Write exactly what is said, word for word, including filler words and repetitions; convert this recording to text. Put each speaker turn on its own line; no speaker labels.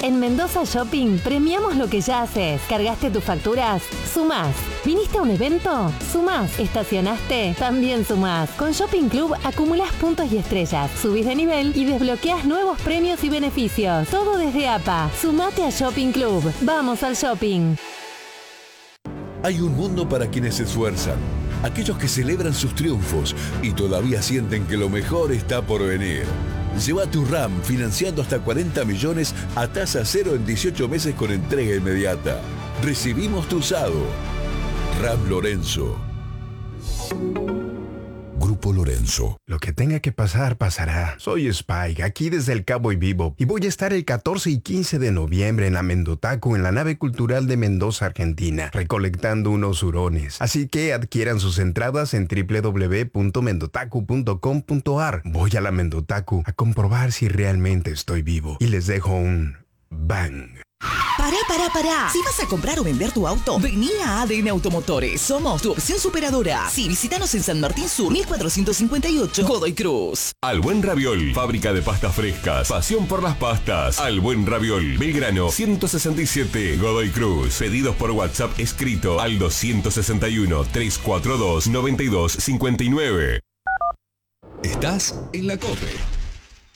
En Mendoza Shopping premiamos lo que ya haces. ¿Cargaste tus facturas? Sumás. ¿Viniste a un evento? Sumás. ¿Estacionaste? También sumás. Con Shopping Club acumulás puntos y estrellas, subís de nivel y desbloqueás nuevos premios y beneficios. Todo desde A P A. Sumate a Shopping Club. Vamos al shopping.
Hay un mundo para quienes se esfuerzan, aquellos que celebran sus triunfos y todavía sienten que lo mejor está por venir. Lleva tu RAM financiando hasta cuarenta millones a tasa cero en dieciocho meses con entrega inmediata. Recibimos tu usado. RAM Lorenzo. Grupo Lorenzo.
Lo que tenga que pasar, pasará. Soy Spike, aquí desde el Cabo y Vivo, y voy a estar el catorce y quince de noviembre en la Mendotacu, en la nave cultural de Mendoza, Argentina, recolectando unos hurones. Así que adquieran sus entradas en doble u doble u doble u punto mendotacu punto com punto a r. Voy a la Mendotacu a comprobar si realmente estoy vivo. Y les dejo un bang.
Pará, pará, pará. Si vas a comprar o vender tu auto, vení a A D N Automotores. Somos tu opción superadora. Sí, visítanos en San Martín Sur, mil cuatrocientos cincuenta y ocho, Godoy Cruz.
Al Buen Raviol, fábrica de pastas frescas. Pasión por las pastas. Al Buen Raviol, Belgrano, ciento sesenta y siete, Godoy Cruz. Pedidos por WhatsApp escrito al doscientos sesenta y uno, trescientos cuarenta y dos, noventa y dos cincuenta y nueve.
Estás en la COPE.